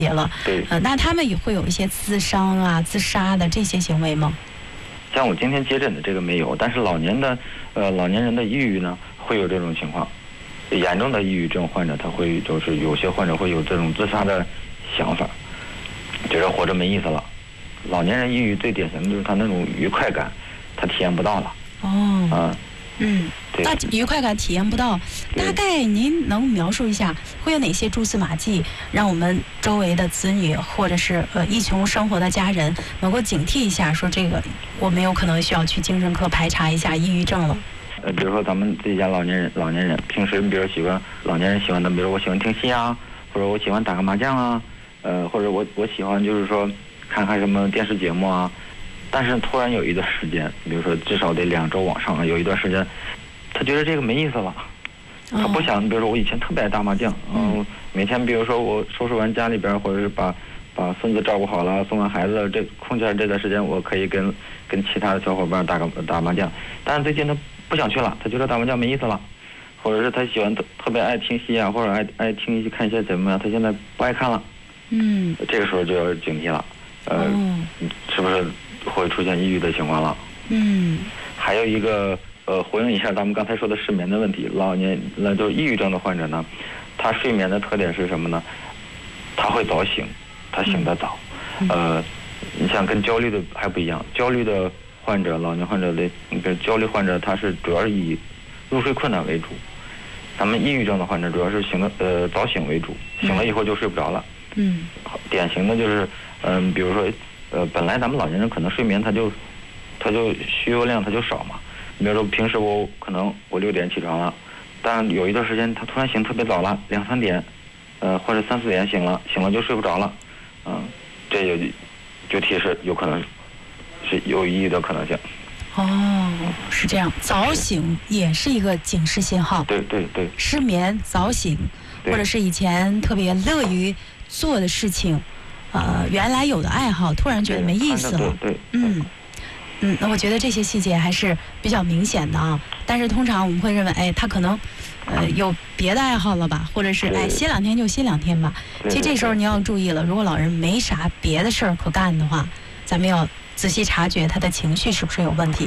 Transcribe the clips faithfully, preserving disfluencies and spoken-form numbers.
了。 对， 呃，那他们也会有一些自伤啊、自杀的这些行为吗？ 像我今天接诊的这个没有，但是老年的呃老年人的抑郁呢会有这种情况，严重的抑郁症患者他会就是有些患者会有这种自杀的想法，觉得活着没意思了。老年人抑郁最典型的就是他那种愉快感，他体验不到了。 哦， 啊， 嗯，那愉快感体验不到，大概您能描述一下会有哪些蛛丝马迹，让我们周围的子女或者是呃一同生活的家人能够警惕一下，说这个我们有可能需要去精神科排查一下抑郁症了。 呃，比如说咱们这家老年人，老年人平时比如喜欢老年人喜欢的，比如我喜欢听戏啊，或者我喜欢打个麻将啊，呃，或者我我喜欢就是说看看什么电视节目啊。但是突然有一段时间，比如说至少得两周往上，有一段时间，他觉得这个没意思了，他不想，比如说我以前特别爱打麻将，嗯、呃，每天比如说我收拾完家里边，或者是把把孙子照顾好了，送完孩子，这空下这段时间，我可以跟跟其他的小伙伴打个打麻将。但是最近他不想去了，他觉得打麻将没意思了，或者是他喜欢特特别爱听戏啊，或者爱爱听一些看一些节目啊，他现在不爱看了。嗯，这个时候就要警惕了，呃，哦、是不是？会出现抑郁的情况了。嗯，还有一个呃，回应一下咱们刚才说的失眠的问题。老年那就是抑郁症的患者呢，他睡眠的特点是什么呢？他会早醒，他醒得早。嗯、呃，你像跟焦虑的还不一样，焦虑的患者，老年患者的那个焦虑患者，他是主要是以入睡困难为主。咱们抑郁症的患者主要是醒的呃早醒为主，醒了以后就睡不着了。嗯，典型的就是嗯、呃，比如说。呃，本来咱们老年人可能睡眠他就，他就需求量他就少嘛。比如说平时我可能我六点起床了，但有一段时间他突然醒特别早了，两三点，呃或者三四点醒了，醒了就睡不着了，嗯、呃，这就就提示有可能是有抑郁的可能性。 哦，是这样，早醒也是一个警示信号。 对对对。 失眠、早醒，或者是以前特别乐于做的事情。呃，原来有的爱好突然觉得没意思了， 对对对嗯嗯，那我觉得这些细节还是比较明显的啊。但是通常我们会认为，哎，他可能呃有别的爱好了吧，或者是哎歇两天就歇两天吧。其实这时候你要注意了，如果老人没啥别的事儿可干的话，咱们要仔细察觉他的情绪是不是有问题。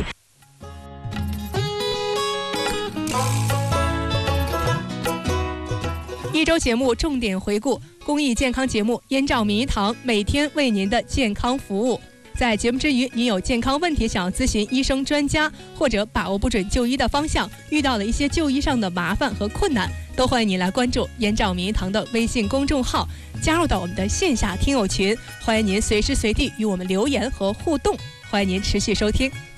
一周节目重点回顾，公益健康节目燕赵名医堂每天为您的健康服务。在节目之余，您有健康问题想要咨询医生专家，或者把握不准就医的方向，遇到了一些就医上的麻烦和困难，都欢迎您来关注燕赵名医堂的微信公众号，加入到我们的线下听友群，欢迎您随时随地与我们留言和互动，欢迎您持续收听。